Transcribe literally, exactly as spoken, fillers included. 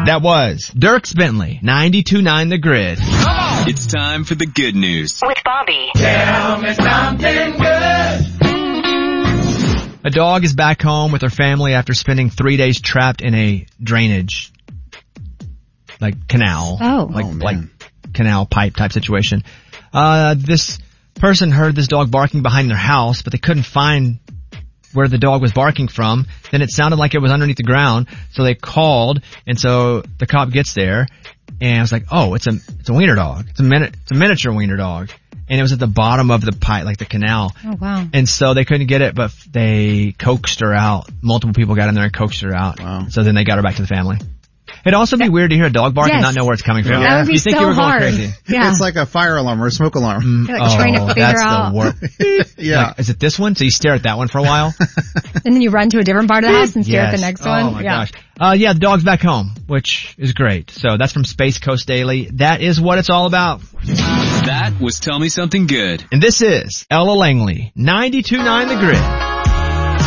That was Dierks Bentley, ninety-two point nine The Grid. It's time for the good news. With Bobby. Tell me something good. A dog is back home with her family after spending three days trapped in a drainage, like canal. Oh. Like, Oh, man. like canal pipe type situation. Uh, this person heard this dog barking behind their house, but they couldn't find where the dog was barking from. Then it sounded like it was underneath the ground, so they called, and so the cop gets there, and I was like, oh, it's a, it's a wiener dog. It's a min- it's a miniature wiener dog. And it was at the bottom of the pipe, like the canal. Oh, wow. And so they couldn't get it, but they coaxed her out. Multiple people got in there and coaxed her out. Wow. So then they got her back to the family. It'd also be weird to hear a dog bark Yes. and not know where it's coming from. That would be You think so you were going hard. crazy. Yeah. It's like a fire alarm or a smoke alarm. You're like trying to figure that's out. the worst. Yeah. Like, is it this one? So you stare at that one for a while? And then you run to a different part of the house and stare at Yes. the next oh one. Oh my yeah. gosh. Uh, yeah, the dog's back home, which is great. So that's from Space Coast Daily. That is what it's all about. That was Tell Me Something Good. And this is Ella Langley, ninety-two point nine The Grid.